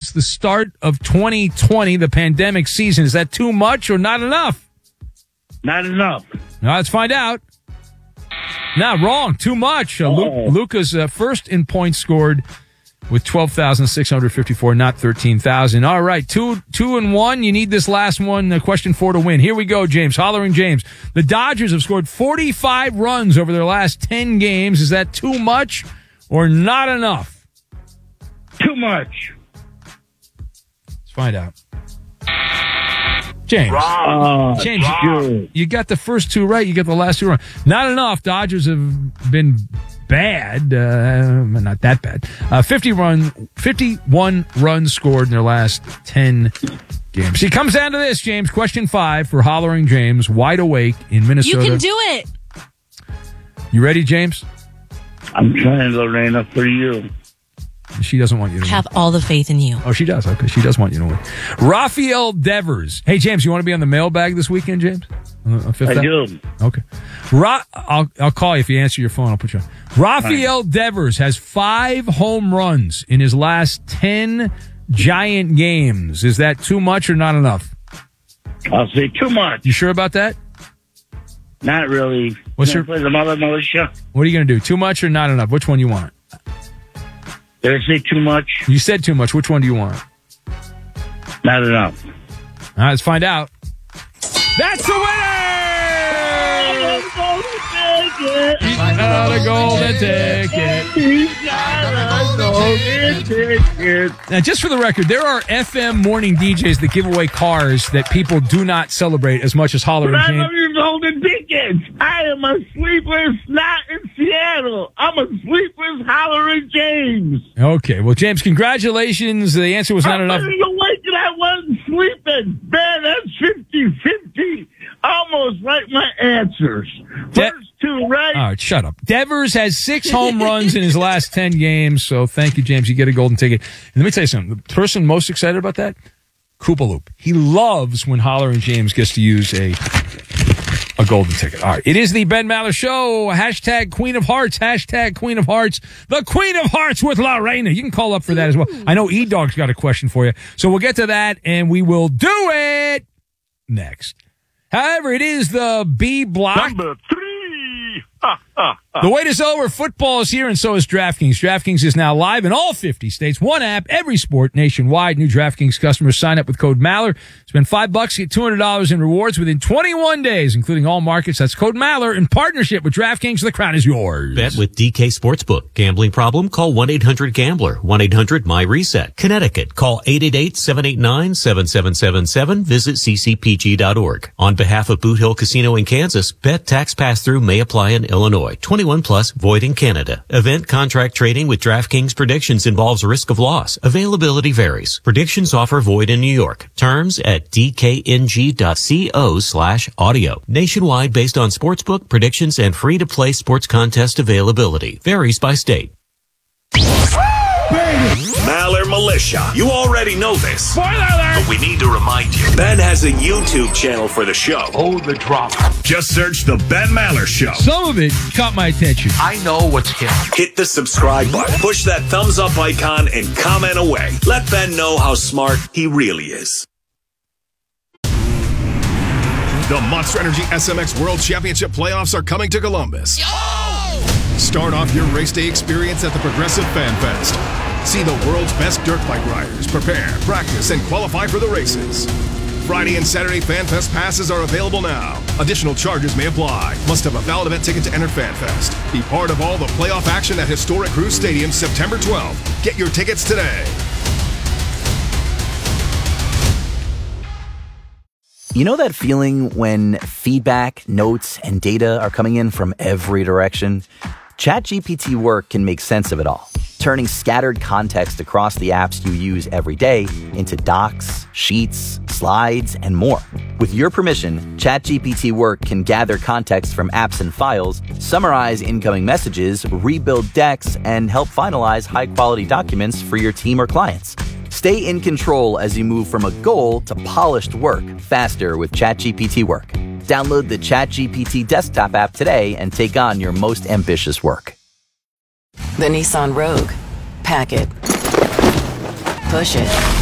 It's the start of 2020, the pandemic season. Is that too much or not enough? Not enough. Now, let's find out. No, wrong. Too much. Luka's first in points scored with 12,654, not 13,000. All right, two and one. You need this last one, question 4 to win. Here we go, James. Hollering James. The Dodgers have scored 45 runs over their last 10 games. Is that too much or not enough? Too much. Let's find out. James. James, you got the first 2 right. You got the last 2 wrong. Not enough. Dodgers have been bad. Not that bad. 51 runs scored in their last 10 games. It comes down to this, James. Question 5 for Hollering James. Wide awake in Minnesota. You can do it. You ready, James? I'm trying, Lorena, for you. She doesn't want you to win. Have all the faith in you. Oh, she does. Okay, she does want you to win. Rafael Devers. Hey, James, you want to be on the mailbag this weekend, James? I do. Okay. I'll call you if you answer your phone. I'll put you on. Rafael Devers has 5 home runs in his last 10 Giant games. Is that too much or not enough? I'll say too much. You sure about that? Not really. What's your play the Mother Militia? What are you going to do? Too much or not enough? Which one do you want? Did I say too much? You said too much. Which one do you want? Not enough. All right, let's find out. That's the winner! He's got a golden ticket. He's got a golden ticket. Now, just for the record, there are FM morning DJs that give away cars that people do not celebrate as much as Hollering But I James. love your golden tickets. I am a sleepless not in Seattle. I'm a sleepless Hollering James. Okay, well, James, congratulations. The answer was not enough. I was awake and I wasn't sleeping. Man, that's 50-50. Almost like my answers. First 2 right. All right, shut up. Devers has 6 home runs in his last 10 games, so thank you, James. You get a golden ticket. And let me tell you something. The person most excited about that, Koopa Loop. He loves when Hollering James gets to use a golden ticket. All right. It is the Ben Maller Show. Hashtag Queen of Hearts. Hashtag Queen of Hearts. The Queen of Hearts with Lorena. You can call up for that as well. I know E-Dog's got a question for you. So we'll get to that, and we will do it next. However, it is the B block. Number 3. The wait is over. Football is here, and so is DraftKings. DraftKings is now live in all 50 states. One app, every sport nationwide. New DraftKings customers sign up with code Maller. Spend $5, get $200 in rewards within 21 days, including all markets. That's code Maller in partnership with DraftKings. The crown is yours. Bet with DK Sportsbook. Gambling problem? Call 1-800-GAMBLER. 1-800-MY-RESET. Connecticut. Call 888-789-7777. Visit ccpg.org. On behalf of Boot Hill Casino in Kansas, bet tax pass-through may apply in Illinois. 21 plus, void in Canada. Event contract trading with DraftKings predictions involves risk of loss. Availability varies. Predictions offer void in New York. Terms at dkng.co/audio. Nationwide based on sportsbook predictions and free-to-play sports contest availability. Varies by state. Maller Militia. You already know this. Spoiler alert! But we need to remind you. Ben has a YouTube channel for the show. Hold the drop. Just search The Ben Maller Show. Some of it caught my attention. I know what's hip. Hit the subscribe button. Push that thumbs up icon and comment away. Let Ben know how smart he really is. The Monster Energy SMX World Championship playoffs are coming to Columbus. Start off your race day experience at the Progressive Fan Fest. See the world's best dirt bike riders prepare, practice, and qualify for the races. Friday and Saturday Fan Fest passes are available now. Additional charges may apply. Must have a valid event ticket to enter Fan Fest. Be part of all the playoff action at historic Cruise Stadium September 12th. Get your tickets today. You know that feeling when feedback, notes, and data are coming in from every direction? ChatGPT Work can make sense of it all, turning scattered context across the apps you use every day into docs, sheets, slides, and more. With your permission, ChatGPT Work can gather context from apps and files, summarize incoming messages, rebuild decks, and help finalize high-quality documents for your team or clients. Stay in control as you move from a goal to polished work faster with ChatGPT Work. Download the ChatGPT desktop app today and take on your most ambitious work. The Nissan Rogue. Pack it. Push it.